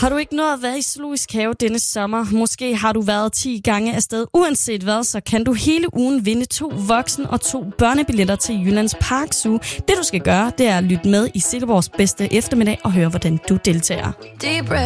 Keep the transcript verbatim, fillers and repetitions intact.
Har du ikke nået at være i Zoologisk Have denne sommer? Måske har du været ti gange afsted. Uanset hvad, så kan du hele ugen vinde to voksen- og to børnebilletter til Jyllands Park Zoo. Det du skal gøre, det er at lytte med i Silkeborgs bedste eftermiddag og høre, hvordan du deltager.